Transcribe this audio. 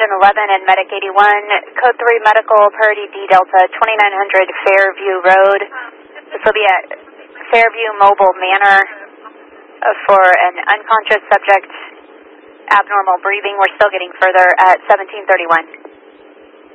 Engine 11 and Medic 81, Code 3 Medical, Priority D Delta, 2900 Fairview Road. This will be at Fairview Mobile Manor for an unconscious subject, abnormal breathing. We're still getting further at 1731.